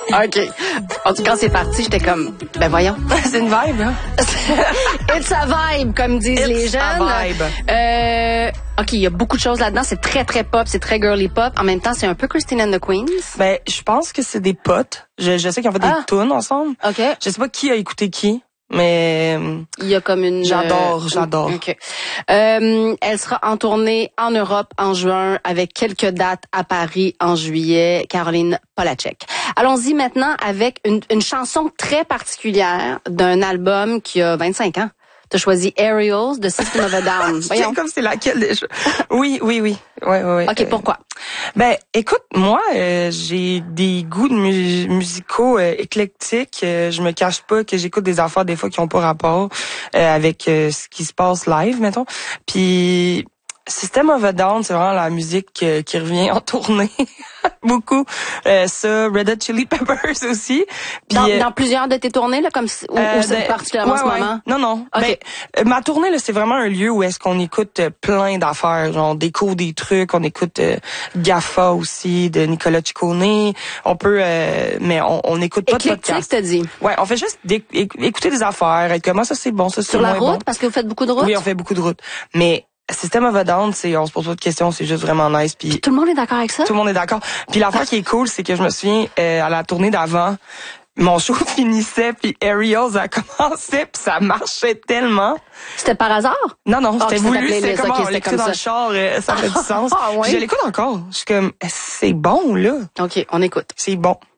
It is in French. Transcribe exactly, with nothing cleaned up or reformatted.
OK. En tout cas, quand c'est parti, j'étais comme, ben voyons. C'est une vibe, hein? It's a vibe, comme disent It's les jeunes. a vibe. Euh, OK, il y a beaucoup de choses là-dedans. C'est très, très pop. C'est très girly pop. En même temps, c'est un peu Christine and the Queens. Ben, je pense que c'est des potes. Je, je sais qu'ils ont fait Ah. des tunes ensemble. OK. Je sais pas qui a écouté qui, mais Il y a comme une... j'adore, euh, j'adore. OK. Euh, elle sera en tournée en Europe en juin avec quelques dates à Paris en juillet. Caroline Polachek. Allons-y maintenant avec une, une chanson très particulière d'un album qui a vingt-cinq ans. T'as choisi Aerials de System of a Down. Voyons. Comme c'est laquelle déjà? Oui, oui, oui. Ouais, ouais, ouais. OK, pourquoi? Ben, écoute, moi, euh, j'ai des goûts de mu- musicaux euh, éclectiques. Euh, je me cache pas que j'écoute des affaires des fois qui ont pas rapport euh, avec euh, ce qui se passe live, mettons. Puis System of a Down, c'est vraiment la musique euh, qui revient en tournée. Beaucoup. Euh, ça, Red Hot Chili Peppers aussi. Puis, Dans, euh, dans plusieurs de tes tournées, là, comme si- ou, euh, ou c'est ben, particulièrement ouais, en ce ouais. moment? Non, non. OK. Ben, euh, ma tournée, là, c'est vraiment un lieu où est-ce qu'on écoute euh, plein d'affaires. Genre, on découvre des trucs, on écoute euh, Gaffa aussi, de Nicolas Ciccone. On peut, euh, mais on, on écoute pas de Éclectique, podcast. t'as dit. Ouais, on fait juste d'é- éc- écouter des affaires, être comment ça c'est bon, ça c'est Sur la moins route, bon. parce que vous faites beaucoup de route? Oui, on fait beaucoup de routes. Mais System of a Down, c'est, on se pose pas de questions, c'est juste vraiment nice. Puis Tout le monde est d'accord avec ça? tout le monde est d'accord. Puis l'affaire qui est cool, c'est que je me souviens, euh, à la tournée d'avant, mon show finissait, puis Aerials a commencé, puis ça marchait tellement. C'était par hasard? Non, non, Ah, c'était c'était ta voulu, c'était playlist, comme ok, on c'était l'écoutait comme dans ça. le char, euh, ça fait du sens. Ah, ouais? Puis je l'écoute encore. Je suis comme, c'est bon, là. OK, on écoute. C'est bon.